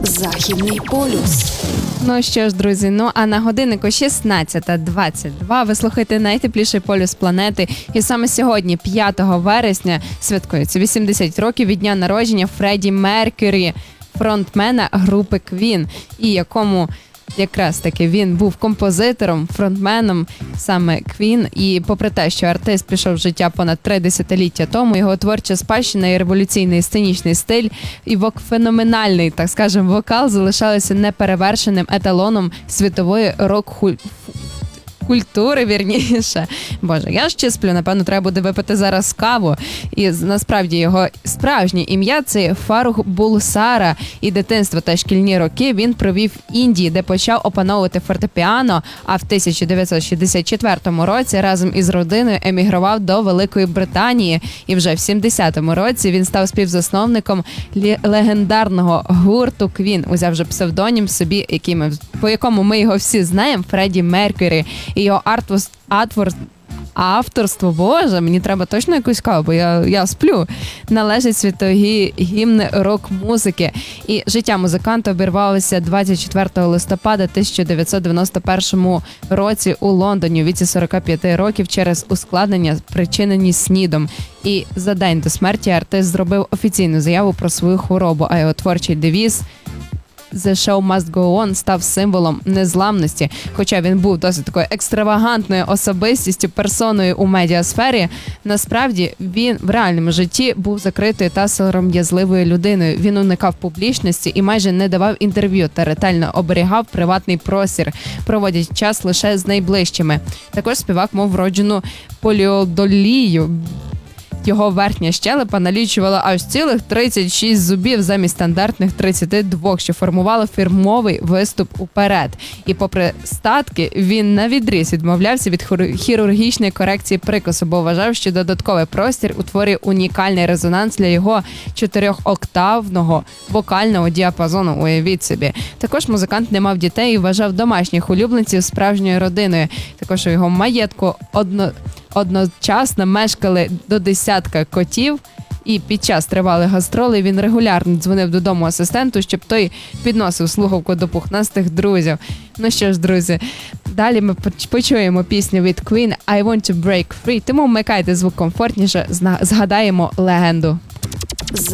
Західний полюс. Ну що ж, друзі, а на годиннику 16:22 ви слухаєте найтепліший полюс планети. І саме сьогодні, 5 вересня, святкується 80 років від дня народження Фредді Меркюрі, фронтмена групи Queen, і якому якраз таки він був композитором, фронтменом саме Queen. І попри те, що артист пішов в життя понад 3 десятиліття тому, його творча спадщина і революційний сценічний стиль, і феноменальний, так скажемо, вокал залишалися неперевершеним еталоном світової рок-культури, вірніше. Боже, я ще сплю, напевно, треба буде випити зараз каву. І насправді його справжнє ім'я – це Фарух Булсара. І дитинство та шкільні роки він провів в Індії, де почав опановувати фортепіано, а в 1964 році разом із родиною емігрував до Великої Британії. І вже в 70-му році він став співзасновником легендарного гурту Queen, узявши псевдонім собі, по якому ми його всі знаємо, Фредді Меркюрі. І його авторство, боже, мені треба точно якусь каву, бо я сплю, належить світові гімни рок-музики. І життя музиканта обірвалося 24 листопада 1991 році у Лондоні у віці 45 років через ускладнення, спричинені СНІДом. І за день до смерті артист зробив офіційну заяву про свою хворобу, а його творчий девіз «The show must go on» став символом незламності. Хоча він був досить такою екстравагантною особистістю, персоною у медіасфері, насправді він в реальному житті був закритою та сором'язливою людиною. Він уникав публічності і майже не давав інтерв'ю та ретельно оберігав приватний простір, проводячи час лише з найближчими. Також співак мав вроджену поліодолію. Його верхня щелепа налічувала аж цілих 36 зубів замість стандартних 32, що формувало фірмовий виступ уперед. І попри статки, він навідріз відмовлявся від хірургічної корекції прикусу, бо вважав, що додатковий простір утворює унікальний резонанс для його 4-октавного вокального діапазону, уявіть собі. Також музикант не мав дітей і вважав домашніх улюбленців справжньою родиною. Також у його маєтку одночасно мешкали до 10 котів, і під час тривалих гастролей він регулярно дзвонив додому асистенту, щоб той підносив слухавку до пухнастих друзів. Ну що ж, друзі, далі ми почуємо пісню від Queen «I want to break free», тому вмикайте звук комфортніше, згадаємо легенду.